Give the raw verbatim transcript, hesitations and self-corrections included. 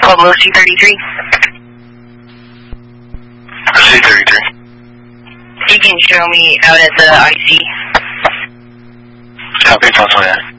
Pablo C thirty-three. C thirty-three. You can show me out at the I C. Copy, Fox one.